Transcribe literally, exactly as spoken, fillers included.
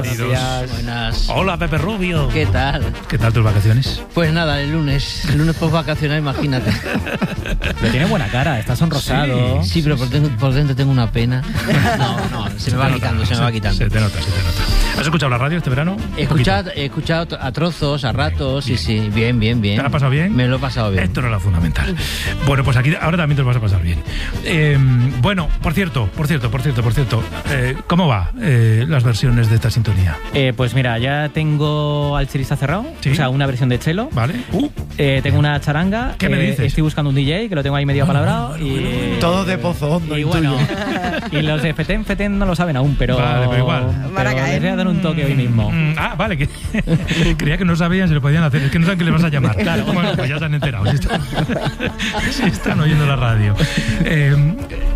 bienvenidos. Buenas. Hola, Pepe Rubio. ¿Qué tal? ¿Qué tal tus vacaciones? Pues nada, el lunes, el lunes post vacacional, imagínate. Pero tiene buena cara, está sonrosado. Sí, sí, pero por dentro, por dentro tengo una pena. No, no, se, se me va nota, quitando, se, se me va quitando. Se te nota, se te nota. ¿Has escuchado la radio este verano? He escuchado, he escuchado a trozos, a ratos, sí, sí, bien, bien, bien. ¿Te lo has pasado bien? Me lo he pasado bien. Esto era lo fundamental. Bueno, pues aquí ahora también te lo vas a pasar bien. Eh, bueno, por cierto, por cierto, por cierto, por cierto, eh, ¿cómo va eh, las versiones de esta sintonía? Eh, pues mira, ya tengo al chelista cerrado, ¿Sí? o sea, una versión de chelo. Vale. Uh, Eh, tengo una charanga. ¿Qué me eh, dices? Estoy buscando un D J que lo tengo ahí medio Bueno, apalabrado. bueno, bueno, y, bueno. Todo de pozo hondo, Y intuyo. bueno, y los de Feten Feten no lo saben aún, pero. Vale, pero igual. Pero les voy a dar un toque hoy mismo. mm, ah, vale, que creía que no sabían si lo podían hacer. Es que no saben que les vas a llamar. Claro. Bueno, pues ya se han enterado. Si están, si están oyendo la radio. Eh,